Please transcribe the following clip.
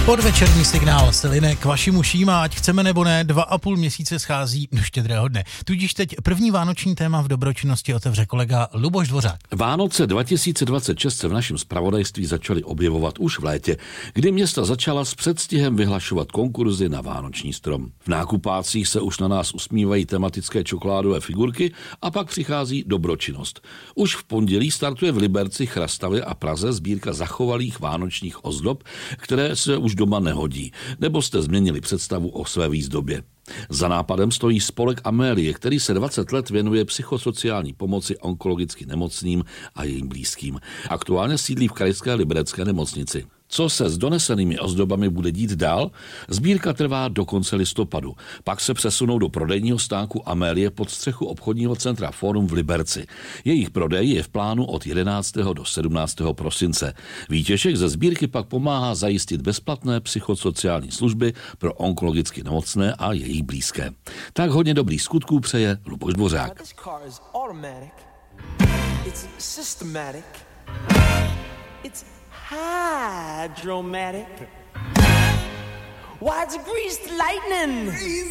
Podvečerní signál Seliny k vašim uším a ať chceme nebo ne, 2,5 měsíce schází do Štědrého dne. Tudíž teď první vánoční téma v dobročinnosti otevře kolega Luboš Dvořák. Vánoce 2026 se v našem zpravodajství začaly objevovat už v létě, kdy města začala s předstihem vyhlašovat konkurzy na vánoční strom. V nákupácích se už na nás usmívají tematické čokoládové figurky a pak přichází dobročinnost. Už v pondělí startuje v Liberci, Chrastavě a Praze sbírka zachovalých vánočních ozdob, které se už doma nehodí, nebo jste změnili představu o své výzdobě. Za nápadem stojí spolek Amélie, který se 20 let věnuje psychosociální pomoci onkologicky nemocným a jejím blízkým. Aktuálně sídlí v krajské liberecké nemocnici. Co se s donesenými ozdobami bude dít dál? Sbírka trvá do konce listopadu. Pak se přesunou do prodejního stánku Amélie pod střechu obchodního centra Forum v Liberci. Jejich prodej je v plánu od 11. do 17. prosince. Výtěžek ze sbírky pak pomáhá zajistit bezplatné psychosociální služby pro onkologicky nemocné a jejich blízké. Tak hodně dobrých skutků přeje Luboš Dvořák. Hydromatic. Why, it's greased lightning.